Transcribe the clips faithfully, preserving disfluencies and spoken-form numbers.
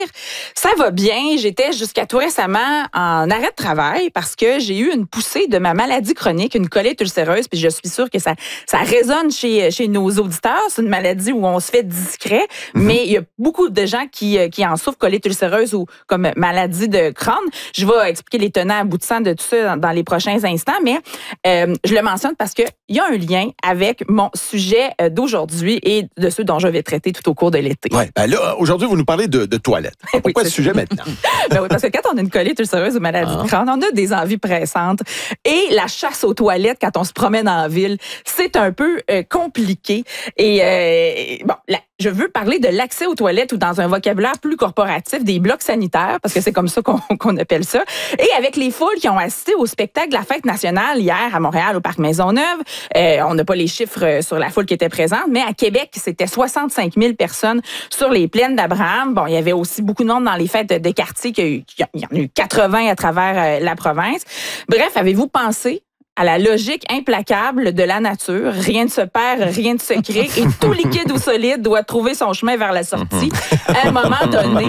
Ça va bien. J'étais jusqu'à tout récemment en arrêt de travail parce que j'ai eu une poussée de ma maladie chronique, une colite ulcéreuse, puis je suis sûre que ça, ça résonne chez, chez nos auditeurs. C'est une maladie où on se fait discret, mm-hmm. mais il y a beaucoup de gens qui, qui en souffrent, colite ulcéreuse ou comme maladie de Crohn. Je vais expliquer les tenants aboutissants de tout ça dans, dans les prochains instants, mais euh, je le mentionne parce qu'il y a un lien avec mon sujet d'aujourd'hui et de ceux dont je vais traiter tout au cours de l'été. Oui, ben là, aujourd'hui, vous nous parlez de, de toilettes. Pourquoi oui, ce sujet maintenant? Ben oui, parce que quand on a une colite ulcéreuse ou maladie ah. de Crohn, on a des envies pressantes. Et la chasse aux toilettes, quand on se promène en ville, c'est un peu euh, compliqué. Et euh, bon, la, je veux parler de l'accès aux toilettes ou dans un vocabulaire plus corporatif, des blocs sanitaires, parce que c'est comme ça qu'on, qu'on appelle ça. Et avec les foules qui ont assisté au spectacle de la Fête nationale hier à Montréal, au Parc Maisonneuve, euh, on n'a pas les chiffres sur la foule qui était présente, mais à Québec, c'était soixante-cinq mille personnes sur les plaines d'Abraham. Bon, il y avait aussi beaucoup de monde dans les fêtes des quartiers, il y en a eu quatre-vingts à travers la province. Bref, avez-vous pensé à la logique implacable de la nature? Rien ne se perd, rien ne se crée, et tout liquide ou solide doit trouver son chemin vers la sortie à un moment donné.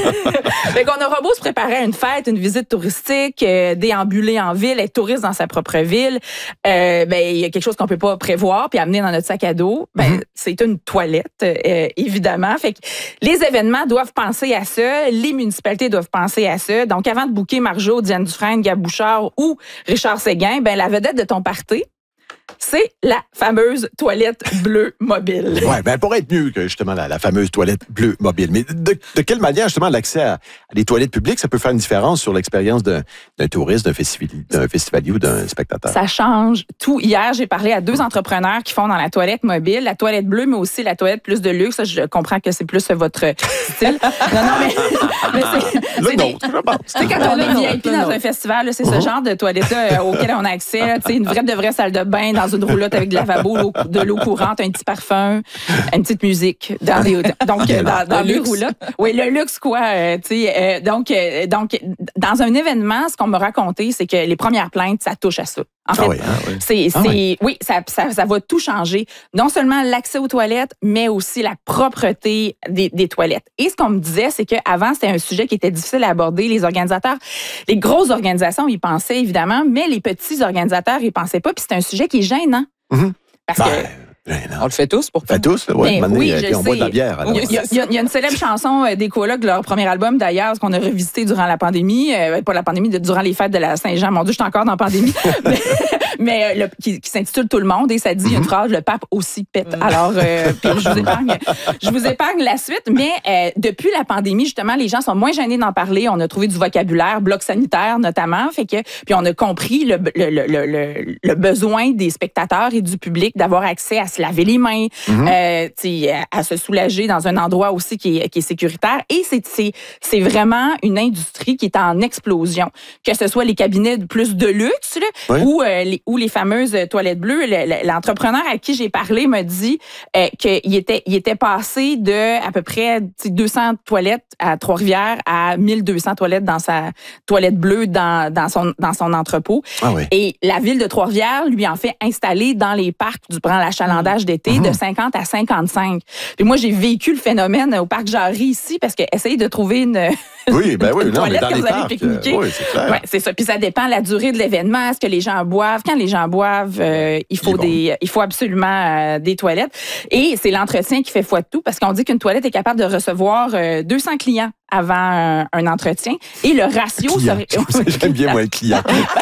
Fait qu'on aura beau se préparer à une fête, une visite touristique, euh, déambuler en ville, être touriste dans sa propre ville, euh, ben il y a quelque chose qu'on peut pas prévoir puis amener dans notre sac à dos. Ben mm-hmm. c'est une toilette, euh, évidemment. Fait que les événements doivent penser à ça, les municipalités doivent penser à ça. Donc avant de booker Marjo, Diane Dufresne, Gab Bouchard ou Richard Séguin, ben la vedette de ton party, c'est la fameuse toilette bleue mobile. Oui, ben pour être mieux que justement la, la fameuse toilette bleue mobile. Mais de, de quelle manière justement l'accès à, à des toilettes publiques, ça peut faire une différence sur l'expérience d'un, d'un touriste, d'un, festivali, d'un festivalier ou d'un spectateur? Ça change tout. Hier, j'ai parlé à deux entrepreneurs qui font dans la toilette mobile, la toilette bleue, mais aussi la toilette plus de luxe. Je comprends que c'est plus votre style. Non, non, mais, mais c'est, le c'est nôtre, je pense. Tu sais, quand on est V I P dans un festival, là, c'est uh-huh. ce genre de toilette-là euh, auquel on a accès. Là, une vraie de vraie salle de bain dans une roulotte avec de lavabo, l'eau, de l'eau courante, un petit parfum, une petite musique dans les donc euh, dans, dans les roulottes. Oui, le luxe quoi, euh, tu sais. Euh, donc euh, donc dans un événement, ce qu'on m'a raconté, c'est que les premières plaintes, ça touche à ça. En fait, ah oui, ah oui. c'est, c'est, ah oui, oui ça, ça, ça va tout changer. Non seulement l'accès aux toilettes, mais aussi la propreté des, des toilettes. Et ce qu'on me disait, c'est qu'avant, c'était un sujet qui était difficile à aborder. Les organisateurs, les grosses organisations, ils pensaient évidemment, mais les petits organisateurs, ils pensaient pas. Puis c'est un sujet qui est gênant. Mm-hmm. Parce ben, que... On le fait tous, pourquoi? On le fait tous, oui. Ben, oui, puis on boit de la bière. Alors. Il, y a, il, y a, il y a une célèbre chanson des colocs, leur premier album d'ailleurs, ce qu'on a revisité durant la pandémie, euh, pas la pandémie, de, durant les fêtes de la Saint-Jean. Mon Dieu, je suis encore dans la pandémie. mais mais le, qui, qui s'intitule Tout le monde et ça dit mm-hmm. une phrase, le pape aussi pète. Alors, euh, puis je vous épargne, je vous épargne la suite, mais euh, depuis la pandémie, justement, les gens sont moins gênés d'en parler. On a trouvé du vocabulaire, bloc sanitaire notamment, fait que puis on a compris le, le, le, le, le besoin des spectateurs et du public d'avoir accès à se laver les mains, mm-hmm. euh, à se soulager dans un endroit aussi qui est, qui est sécuritaire. Et c'est, c'est, c'est vraiment une industrie qui est en explosion. Que ce soit les cabinets de plus de luxe là, oui. ou, euh, les, ou les fameuses toilettes bleues. Le, l'entrepreneur à qui j'ai parlé m'a dit euh, qu'il était, il était passé de à peu près deux cents toilettes à Trois-Rivières à mille deux cents toilettes dans sa toilette bleue dans, dans, son, dans son entrepôt. Ah oui. Et la ville de Trois-Rivières lui en fait installer dans les parcs durant l'achalandage mmh. d'été mmh. de cinquante à cinquante-cinq. Puis moi, j'ai vécu le phénomène au parc Jarry ici parce que essayer de trouver une, oui, ben oui, une non, toilette mais dans que les vous allez parcs, pique-niquer. Euh, oui, c'est clair. Ouais, c'est ça. Puis ça dépend de la durée de l'événement. Est-ce que les gens boivent? Quand les gens boivent, euh, il faut des, il faut absolument euh, des toilettes. Et c'est l'entretien qui fait foi de tout parce qu'on dit qu'une toilette est capable de recevoir euh, deux cents clients avant un, un entretien. Et le ratio serait... J'aime bien, moi, le client.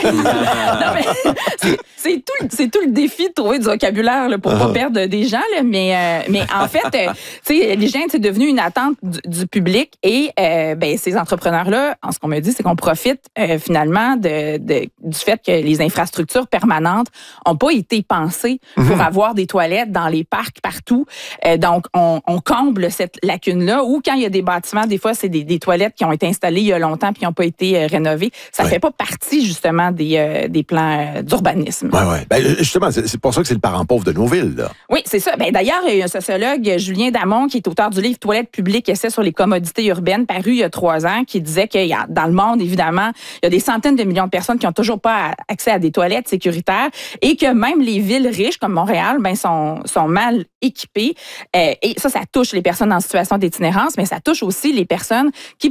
non, mais c'est, c'est, tout, c'est tout le défi de trouver du vocabulaire là, pour ne uh-huh. pas perdre des gens. Là, mais, euh, mais en fait, euh, l'hygiène, c'est devenu une attente du, du public. Et euh, ben, ces entrepreneurs-là, ce qu'on me dit, c'est qu'on profite euh, finalement de, de, du fait que les infrastructures permanentes n'ont pas été pensées mm-hmm. pour avoir des toilettes dans les parcs partout. Euh, donc, on, on comble cette lacune-là. Ou quand il y a des bâtiments, des fois, c'est des, des toilettes qui ont été installées il y a longtemps puis qui n'ont pas été euh, rénovées. Ça ne ouais. fait pas partie, justement, des, euh, des plans euh, d'urbanisme. Oui, oui. Ben, justement, c'est, c'est pour ça que c'est le parent pauvre de nos villes, là. Oui, c'est ça. Ben, d'ailleurs, il y a un sociologue, Julien Damon, qui est auteur du livre Toilettes publiques, essai sur les commodités urbaines, paru il y a trois ans, qui disait que y a, dans le monde, évidemment, il y a des centaines de millions de personnes qui n'ont toujours pas accès à des toilettes sécuritaires et que même les villes riches, comme Montréal, ben, sont, sont mal équipées. Euh, et ça, ça touche les personnes en situation d'itinérance, mais ça touche aussi les personnes qui